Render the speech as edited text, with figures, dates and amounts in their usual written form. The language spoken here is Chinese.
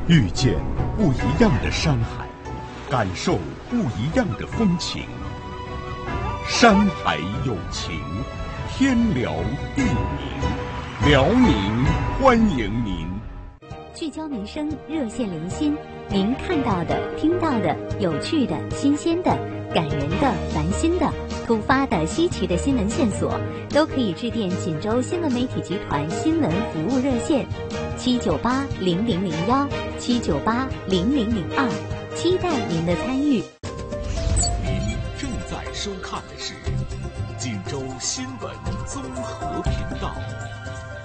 遇见不一样的山海，感受不一样的风情。山海有情，天辽地宁，辽宁欢迎您。 聚焦民生，热线连心，您看到的、听到的、有趣的、新鲜的、感人的、烦心的、突发的、稀奇的新闻线索，都可以致电锦州新闻媒体集团新闻服务热线798-0001、798-0002，期待您的参与。 您正在收看的是锦州新闻综合频道。